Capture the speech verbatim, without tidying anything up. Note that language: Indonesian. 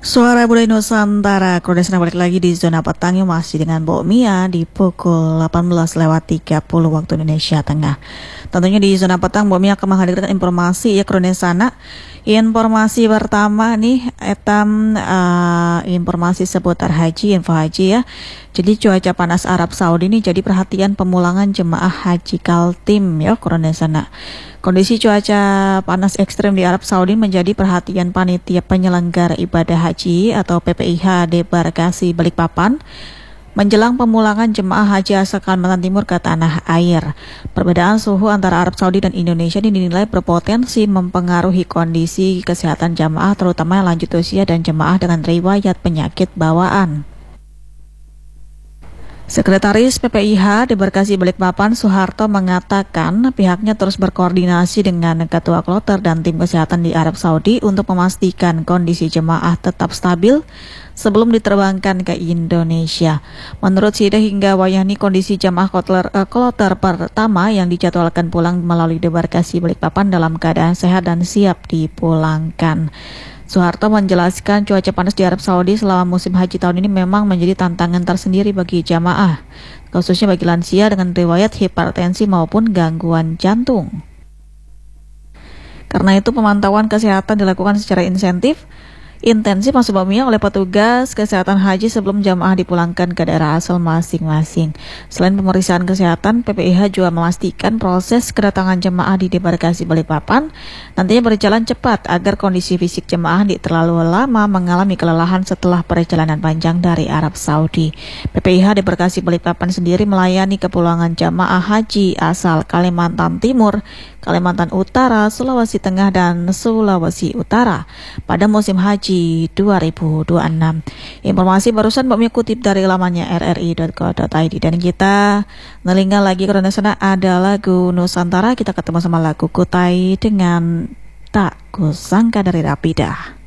Suara Budaya Nusantara, Krodesna balik lagi di zona petang yang masih dengan Mbok Mia di pukul delapan belas lewat tiga puluh waktu Indonesia Tengah. Tentunya di zona petang Mbok Mia akan menghadirkan informasi ya Krodesana. Informasi pertama nih etam uh, informasi seputar haji, info haji ya. Jadi cuaca panas Arab Saudi ini jadi perhatian pemulangan jemaah haji Kaltim ya Krodesana. Kondisi cuaca panas ekstrem di Arab Saudi menjadi perhatian panitia penyelenggara ibadah haji atau P P I H Debarkasi Balikpapan menjelang pemulangan jemaah haji asal Kalimantan Timur ke tanah air. Perbedaan suhu antara Arab Saudi dan Indonesia dinilai berpotensi mempengaruhi kondisi kesehatan jemaah terutama yang lanjut usia dan jemaah dengan riwayat penyakit bawaan. Sekretaris P P I H Debarkasi Balikpapan Soeharto mengatakan pihaknya terus berkoordinasi dengan Ketua Kloter dan tim kesehatan di Arab Saudi untuk memastikan kondisi jemaah tetap stabil sebelum diterbangkan ke Indonesia. Menurut Sida hingga wayahni kondisi jemaah Kloter, uh, Kloter pertama yang dijadwalkan pulang melalui Debarkasi Balikpapan dalam keadaan sehat dan siap dipulangkan. Soeharto menjelaskan cuaca panas di Arab Saudi selama musim haji tahun ini memang menjadi tantangan tersendiri bagi jamaah, khususnya bagi lansia dengan riwayat hipertensi maupun gangguan jantung. Karena itu pemantauan kesehatan dilakukan secara insentif, intensif maksud Mia oleh petugas kesehatan haji sebelum jamaah dipulangkan ke daerah asal masing-masing. Selain pemeriksaan kesehatan, P P I H juga memastikan proses kedatangan jemaah di Debarkasi Balikpapan nantinya berjalan cepat agar kondisi fisik jemaah tidak terlalu lama mengalami kelelahan setelah perjalanan panjang dari Arab Saudi. P P I H Debarkasi Balikpapan sendiri melayani kepulangan jemaah haji asal Kalimantan Timur, Kalimantan Utara, Sulawesi Tengah, dan Sulawesi Utara pada musim haji dua ribu dua puluh enam. Informasi barusan Mbak Mia kutip dari lamannya r r i dot co dot i d dan kita nelinggal lagi karena sana ada lagu Nusantara. Kita ketemu sama lagu Kutai dengan Tak Kusangka dari Rapidah.